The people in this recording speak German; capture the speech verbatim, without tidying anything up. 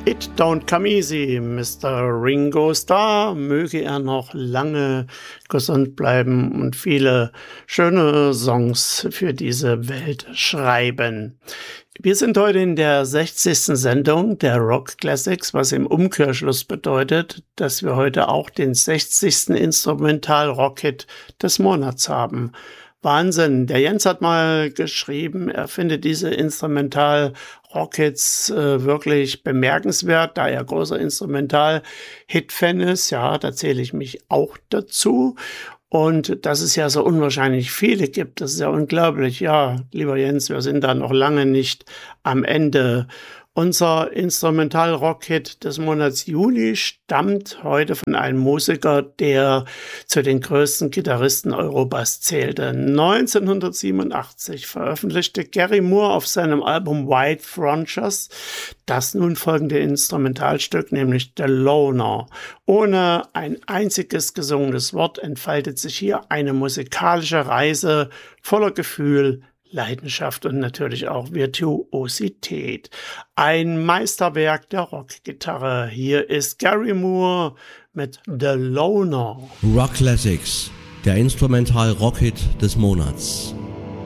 It Don't Come Easy, Mister Ringo Starr, möge er noch lange gesund bleiben und viele schöne Songs für diese Welt schreiben. Wir sind heute in der sechzigsten Sendung der Rock Classics, was im Umkehrschluss bedeutet, dass wir heute auch den sechzigsten Instrumental-Rock-Hit des Monats haben. Wahnsinn. Der Jens hat mal geschrieben, er findet diese Instrumental-Rockets äh, wirklich bemerkenswert, da er großer Instrumental-Hit-Fan ist. Ja, da zähle ich mich auch dazu. Und dass es ja so unwahrscheinlich viele gibt, das ist ja unglaublich. Ja, lieber Jens, wir sind da noch lange nicht am Ende. Unser Instrumental-Rock-Hit des Monats Juli stammt heute von einem Musiker, der zu den größten Gitarristen Europas zählte. neunzehnhundertsiebenundachtzig veröffentlichte Gary Moore auf seinem Album White Frontiers das nun folgende Instrumentalstück, nämlich The Loner. Ohne ein einziges gesungenes Wort entfaltet sich hier eine musikalische Reise voller Gefühl, Leidenschaft und natürlich auch Virtuosität. Ein Meisterwerk der Rockgitarre. Hier ist Gary Moore mit The Loner. Rock Classics, der Instrumental-Rock-Hit des Monats.